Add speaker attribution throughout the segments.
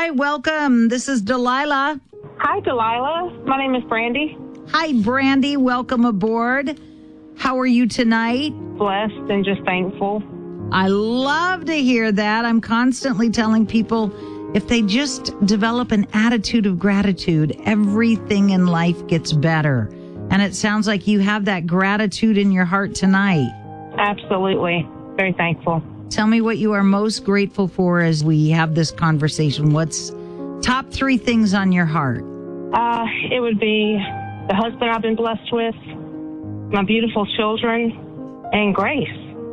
Speaker 1: Hi, welcome. This is Delilah.
Speaker 2: Hi, Delilah. My name is Brandy.
Speaker 1: Hi, Brandy. Welcome aboard. How are you tonight?
Speaker 2: Blessed and just thankful.
Speaker 1: I love to hear that. I'm constantly telling people if they just develop an attitude of gratitude, everything in life gets better. And it sounds like you have that gratitude in your heart tonight.
Speaker 2: Absolutely. Very thankful.
Speaker 1: Tell me what you are most grateful for as we have this conversation. What's top 3 things on your heart?
Speaker 2: It would be the husband I've been blessed with, my beautiful children, and Grace.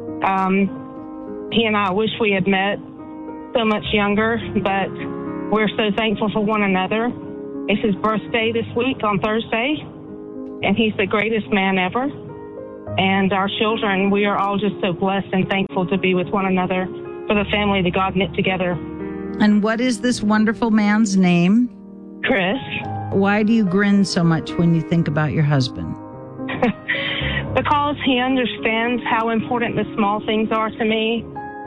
Speaker 2: He and I wish we had met so much younger, but we're so thankful for one another. It's his birthday this week on Thursday, and he's the greatest man ever. And our children, we are all just so blessed and thankful to be with one another for the family that God knit together.
Speaker 1: And what is this wonderful man's name?
Speaker 2: Chris.
Speaker 1: Why do you grin so much when you think about your husband?
Speaker 2: Because he understands how important the small things are to me.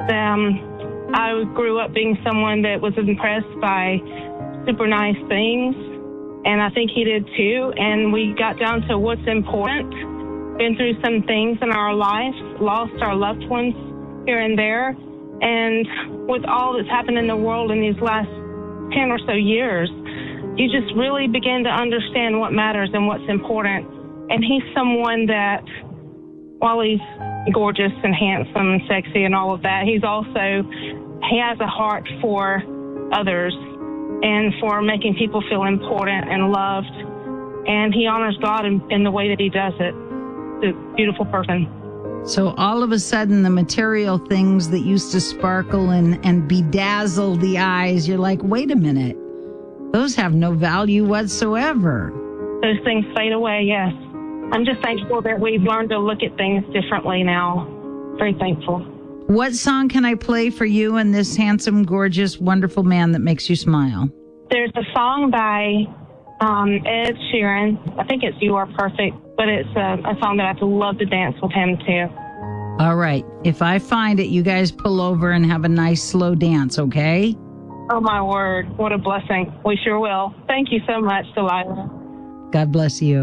Speaker 2: I grew up being someone that was impressed by super nice things, and I think he did too. And we got down to what's important. Been through some things in our lives, lost our loved ones here and there. And with all that's happened in the world in these last 10 or so years, you just really begin to understand what matters and what's important. And he's someone that, while he's gorgeous and handsome and sexy and all of that, he has a heart for others and for making people feel important and loved. And he honors God in the way that he does it. A beautiful person.
Speaker 1: So all of a sudden, the material things that used to sparkle and bedazzle the eyes, you're like, wait a minute, those have no value whatsoever.
Speaker 2: Those things fade away, yes. I'm just thankful that we've learned to look at things differently now. Very thankful.
Speaker 1: What song can I play for you and this handsome, gorgeous, wonderful man that makes you smile?
Speaker 2: There's a song by Ed Sheeran. I think it's You Are Perfect, but it's a song that I'd love to dance with him too.
Speaker 1: All right. If I find it, you guys pull over and have a nice slow dance, okay?
Speaker 2: Oh, my word. What a blessing. We sure will. Thank you so much, Delilah.
Speaker 1: God bless you.